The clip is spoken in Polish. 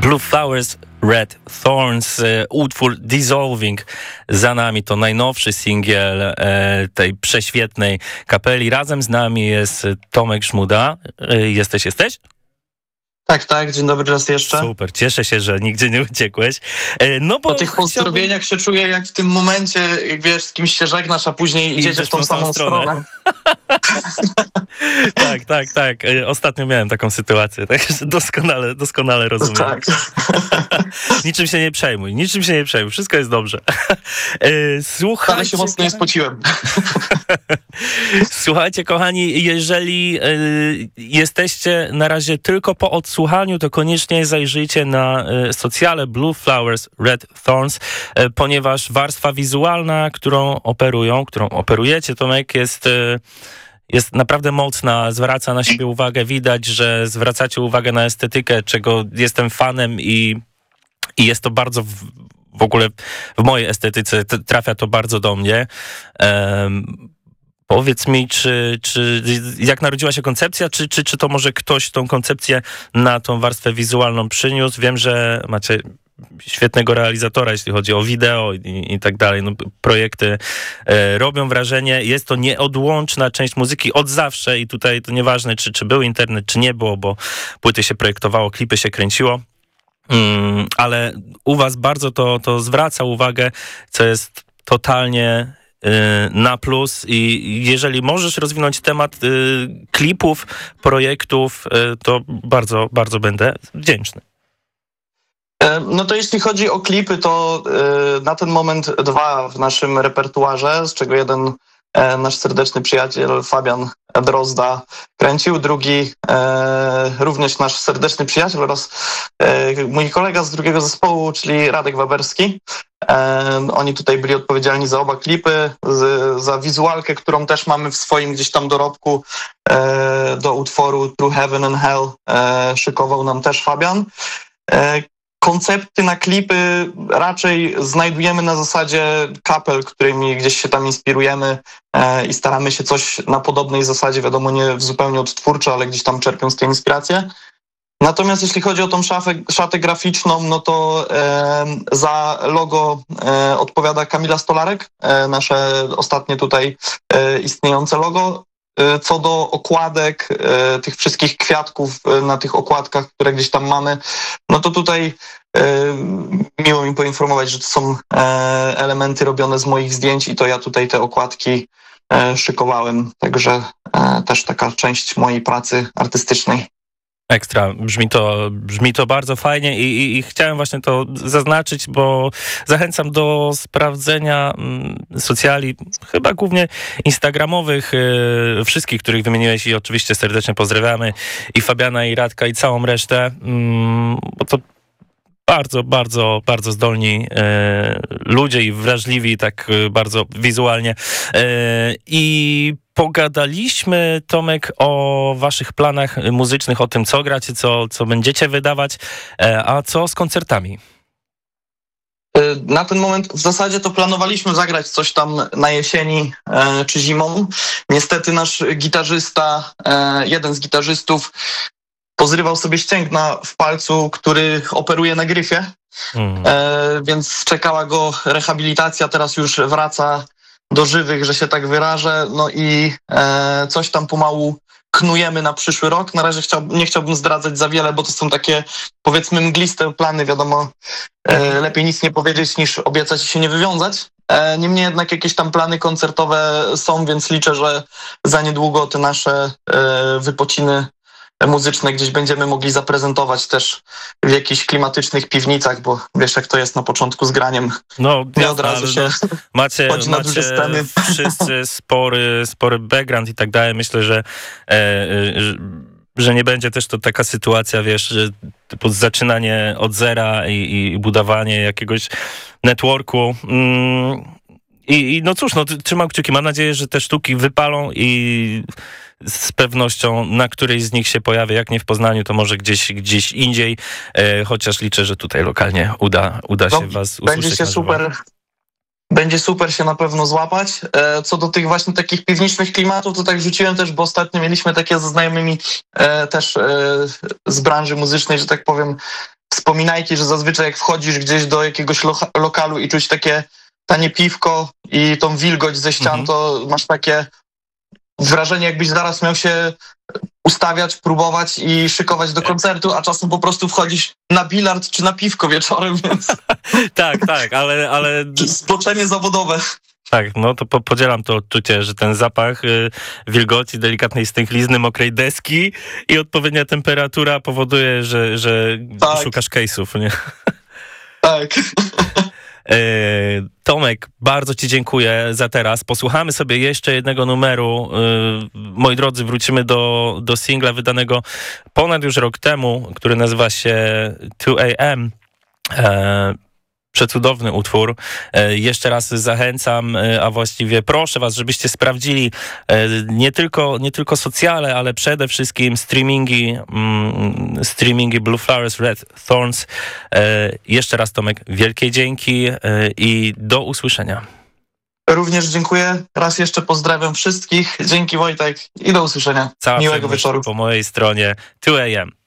Blue Flowers, Red Thorns, utwór Dissolving za nami, to najnowszy singiel tej prześwietnej kapeli. Razem z nami jest Tomek Żmuda. Jesteś? Tak, dzień dobry raz jeszcze. Super, cieszę się, że nigdzie nie uciekłeś. No bo po tych pozdrowieniach się czuję jak w tym momencie, jak wiesz, z kimś się żegnasz, a później idziecie w tą samą stronę. Tak. Ostatnio miałem taką sytuację, także doskonale rozumiem. Tak. Niczym się nie przejmuj, wszystko jest dobrze. Słuchajcie, ale się mocno nie spociłem. Słuchajcie, kochani, jeżeli jesteście na razie tylko po odsłuchaniu, to koniecznie zajrzyjcie na socjale Blue Flowers, Red Thorns, ponieważ warstwa wizualna, którą operujecie, Tomek, jest naprawdę mocna, zwraca na siebie uwagę, widać, że zwracacie uwagę na estetykę, czego jestem fanem i jest to bardzo w ogóle w mojej estetyce, trafia to bardzo do mnie. Powiedz mi, czy jak narodziła się koncepcja, czy to może ktoś tą koncepcję na tą warstwę wizualną przyniósł? Wiem, że macie świetnego realizatora, jeśli chodzi o wideo i tak dalej. No, projekty robią wrażenie. Jest to nieodłączna część muzyki od zawsze i tutaj to nieważne, czy był internet, czy nie było, bo płyty się projektowało, klipy się kręciło. Ale u was bardzo to zwraca uwagę, co jest totalnie na plus i jeżeli możesz rozwinąć temat klipów, projektów, to bardzo, bardzo będę wdzięczny. No to jeśli chodzi o klipy, to na ten moment 2 w naszym repertuarze, z czego jeden nasz serdeczny przyjaciel Fabian Drozda kręcił, drugi również nasz serdeczny przyjaciel oraz mój kolega z drugiego zespołu, czyli Radek Waberski. Oni tutaj byli odpowiedzialni za oba klipy, za wizualkę, którą też mamy w swoim gdzieś tam dorobku do utworu Through Heaven and Hell szykował nam też Fabian. Koncepty na klipy raczej znajdujemy na zasadzie kapel, którymi gdzieś się tam inspirujemy i staramy się coś na podobnej zasadzie, wiadomo, nie zupełnie odtwórczo, ale gdzieś tam czerpiąc tę inspirację. Natomiast jeśli chodzi o tą szatę graficzną, no to za logo odpowiada Kamila Stolarek, nasze ostatnie tutaj istniejące logo. Co do okładek, tych wszystkich kwiatków na tych okładkach, które gdzieś tam mamy, no to tutaj miło mi poinformować, że to są elementy robione z moich zdjęć i to ja tutaj te okładki szykowałem, także też taka część mojej pracy artystycznej. Ekstra, brzmi to bardzo fajnie i chciałem właśnie to zaznaczyć, bo zachęcam do sprawdzenia socjali, chyba głównie instagramowych, wszystkich, których wymieniłeś i oczywiście serdecznie pozdrawiamy i Fabiana, i Radka, i całą resztę, bo to bardzo zdolni ludzie i wrażliwi tak bardzo wizualnie. I pogadaliśmy, Tomek, o waszych planach muzycznych, o tym, co gracie, co będziecie wydawać, a co z koncertami? Na ten moment w zasadzie to planowaliśmy zagrać coś tam na jesieni czy zimą. Niestety nasz gitarzysta, jeden z gitarzystów, pozrywał sobie ścięgna w palcu, który operuje na gryfie, więc czekała go rehabilitacja, teraz już wraca do żywych, że się tak wyrażę, no i coś tam pomału knujemy na przyszły rok. Na razie nie chciałbym zdradzać za wiele, bo to są takie, powiedzmy, mgliste plany, wiadomo, lepiej nic nie powiedzieć niż obiecać i się nie wywiązać. Niemniej jednak jakieś tam plany koncertowe są, więc liczę, że za niedługo te nasze wypociny muzyczne gdzieś będziemy mogli zaprezentować też w jakichś klimatycznych piwnicach, bo wiesz, jak to jest na początku z graniem. No, nie od razu się macie na duże sceny. Wszyscy spory background i tak dalej. Myślę, że nie będzie też to taka sytuacja, wiesz, że typu zaczynanie od zera i budowanie jakiegoś networku. I no cóż, no trzymam kciuki. Mam nadzieję, że te sztuki wypalą i z pewnością na którejś z nich się pojawię. Jak nie w Poznaniu, to może gdzieś indziej. Chociaż liczę, że tutaj lokalnie uda się was usłyszeć. Będzie super się na pewno złapać. Co do tych właśnie takich piwniczych klimatów, to tak rzuciłem też, bo ostatnio mieliśmy takie ze znajomymi też z branży muzycznej, że tak powiem, wspominajki, że zazwyczaj jak wchodzisz gdzieś do jakiegoś lokalu i czuć takie tanie piwko i tą wilgoć ze ścian, to masz takie wrażenie, jakbyś zaraz miał się ustawiać, próbować i szykować do koncertu, a czasem po prostu wchodzisz na bilard czy na piwko wieczorem, więc... Tak, ale... Zboczenie zawodowe. Tak, no to podzielam to odczucie, że ten zapach wilgoci, delikatnej stęchlizny, mokrej deski i odpowiednia temperatura powoduje, że szukasz case'ów, nie? Tak. Tomek, bardzo ci dziękuję za teraz. Posłuchamy sobie jeszcze jednego numeru. Moi drodzy, wrócimy do singla wydanego ponad już rok temu, który nazywa się 2 AM. Przecudowny utwór. Jeszcze raz zachęcam, a właściwie proszę was, żebyście sprawdzili nie tylko socjale, ale przede wszystkim streamingi Blue Flowers, Red Thorns. Jeszcze raz, Tomek, wielkie dzięki i do usłyszenia. Również dziękuję. Raz jeszcze pozdrawiam wszystkich. Dzięki, Wojtek, i do usłyszenia. Cała miłego wieczoru. Po mojej stronie 2 AM.